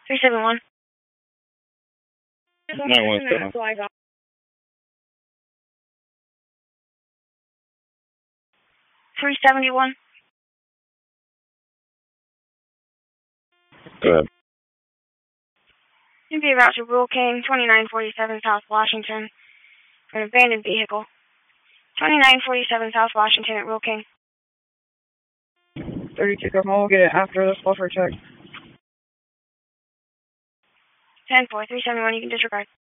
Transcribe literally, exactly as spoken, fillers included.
three seven one. nine one seven. three seventy-one. Go ahead. You'd be about to Rule King, twenty-nine forty-seven South Washington, for an abandoned vehicle. twenty-nine forty-seven South Washington at Rule King. thirty-two, we'll get it after the buffer check. ten four, three seventy-one, you can disregard.